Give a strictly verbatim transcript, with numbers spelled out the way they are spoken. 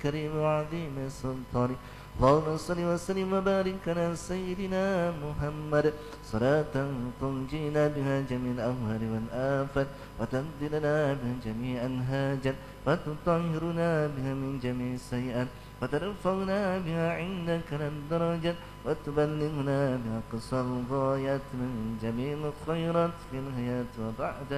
الكريم وعظيم السلطان. اللهم صل وسلم وبارك على سيدنا محمد صلاة تنجينا بها جميع الأمهار والآفات وتبدي لنا بها جميع الهاجات وتطهرنا بها من جميع السيئات وترفعنا بها عندك الدرجات وتبلغنا بها قصى الغايات من جميع الخيرات في الحياة وبعد